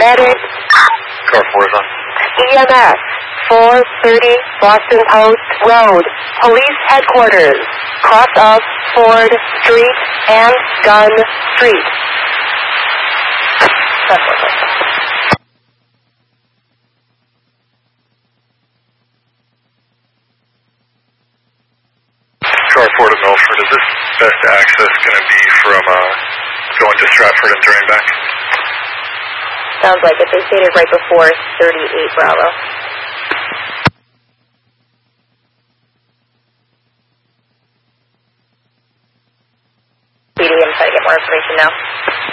Medic. Car 4 is on. EMS. 430 Boston Post Road. Police headquarters. Cross of Ford Street and Gun Street. Car 4 to Milford, is this best access going to be from going to Stratford and turning back? Sounds like it. They stated right before 38 Bravo. PD, I'm trying to get more information now.